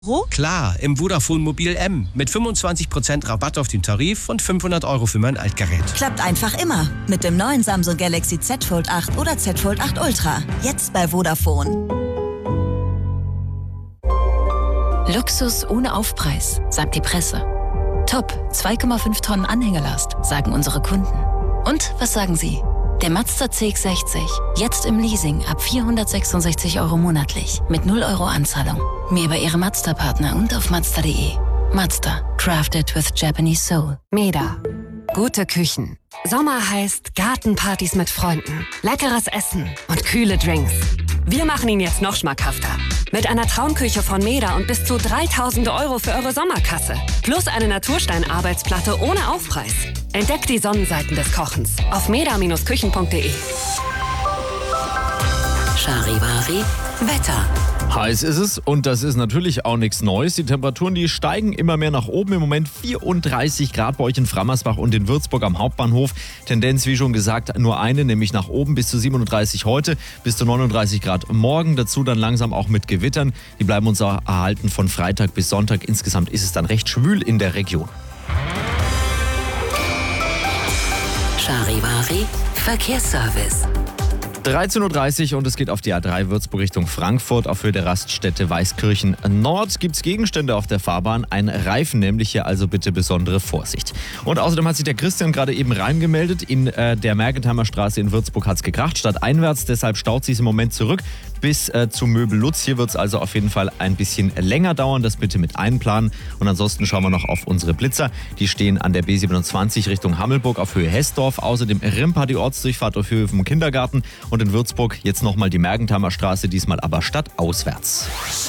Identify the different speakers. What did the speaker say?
Speaker 1: Klar, im Vodafone Mobil M. Mit 25% Rabatt auf den Tarif und 500 € für mein Altgerät.
Speaker 2: Klappt einfach immer. Mit dem neuen Samsung Galaxy Z Fold 8 oder Z Fold 8 Ultra. Jetzt bei Vodafone.
Speaker 3: Luxus ohne Aufpreis, sagt die Presse. Top, 2,5 Tonnen Anhängelast, sagen unsere Kunden. Und was sagen Sie? Der Mazda CX-60, jetzt im Leasing ab 466 € monatlich, mit 0 € Anzahlung. Mehr bei Ihrem Mazda-Partner und auf Mazda.de. Mazda, crafted with Japanese soul.
Speaker 4: Meda. Gute Küchen. Sommer heißt Gartenpartys mit Freunden, leckeres Essen und kühle Drinks. Wir machen ihn jetzt noch schmackhafter. Mit einer Traumküche von Meda und bis zu 3.000 € für eure Sommerkasse. Plus eine Naturstein-Arbeitsplatte ohne Aufpreis. Entdeckt die Sonnenseiten des Kochens auf meda-küchen.de.
Speaker 5: Charivari Wetter.
Speaker 6: Heiß ist es und das ist natürlich auch nichts Neues. Die Temperaturen, die steigen immer mehr nach oben. Im Moment 34 Grad bei euch in Frammersbach und in Würzburg am Hauptbahnhof. Tendenz, wie schon gesagt, nur eine, nämlich nach oben bis zu 37 heute, bis zu 39 Grad morgen. Dazu dann langsam auch mit Gewittern. Die bleiben uns auch erhalten von Freitag bis Sonntag. Insgesamt ist es dann recht schwül in der Region.
Speaker 5: Charivari Verkehrsservice.
Speaker 6: 13.30 Uhr und es geht auf die A3 Würzburg Richtung Frankfurt. Auf Höhe der Raststätte Weißkirchen Nord gibt es Gegenstände auf der Fahrbahn. Ein Reifen nämlich, hier also bitte besondere Vorsicht. Und außerdem hat sich der Christian gerade eben reingemeldet. In der Mergentheimer Straße in Würzburg hat es gekracht, stadteinwärts. Deshalb staut sich im Moment zurück bis zu Möbel Lutz. Hier wird es also auf jeden Fall ein bisschen länger dauern. Das bitte mit einplanen. Und ansonsten schauen wir noch auf unsere Blitzer. Die stehen an der B27 Richtung Hammelburg auf Höhe Hessdorf. Außerdem Rimpa die Ortsdurchfahrt auf Höhe vom Kindergarten. Und in Würzburg jetzt nochmal die Mergentheimer Straße, diesmal aber stadtauswärts.